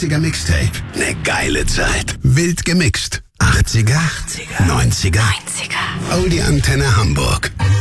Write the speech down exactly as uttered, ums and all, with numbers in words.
achtziger Mixtape. Ne geile Zeit. Wild gemixt. achtziger, achtziger, neunziger, neunziger. Oldie Antenne Hamburg.